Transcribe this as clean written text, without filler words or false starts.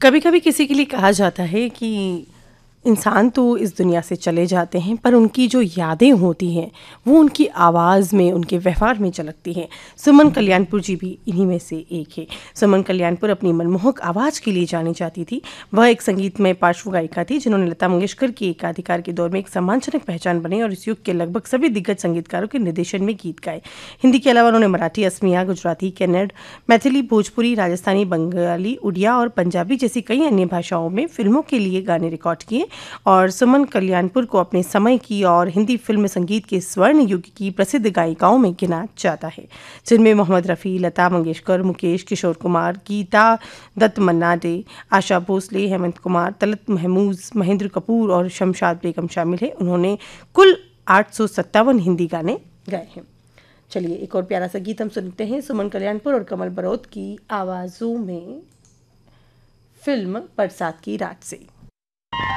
कभी कभी किसी के लिए कहा जाता है कि इंसान तो इस दुनिया से चले जाते हैं पर उनकी जो यादें होती हैं वो उनकी आवाज़ में, उनके व्यवहार में झलकती हैं। सुमन कल्याणपुर जी भी इन्हीं में से एक है। सुमन कल्याणपुर अपनी मनमोहक आवाज़ के लिए जानी जाती थी। वह एक संगीतमय पार्श्व गायिका थी जिन्होंने लता मंगेशकर के एकाधिकार के दौर में एक सम्मानजनक पहचान बनी और इस युग के लगभग सभी दिग्गज संगीतकारों के निर्देशन में गीत गाए। हिंदी के अलावा उन्होंने मराठी, असमिया, गुजराती, कन्नड़, मैथिली, भोजपुरी, राजस्थानी, बंगाली, उड़िया और पंजाबी जैसी कई अन्य भाषाओं में फिल्मों के लिए गाने रिकॉर्ड किए। और सुमन कल्याणपुर को अपने समय की और हिंदी फिल्म संगीत के स्वर्ण युग की प्रसिद्ध गायिकाओं में गिना जाता है, जिनमें मोहम्मद रफ़ी, लता मंगेशकर, मुकेश, किशोर कुमार, गीता दत्त, मन्ना डे, आशा भोसले, हेमंत कुमार, तलत महमूद, महेंद्र कपूर और शमशाद बेगम शामिल है। उन्होंने कुल 857 हिंदी गाने गाए हैं। चलिए एक और प्यारा सा गीत हम सुनते हैं सुमन कल्याणपुर और कमल बरौत की आवाज़ों में, फिल्म बरसात की रात से।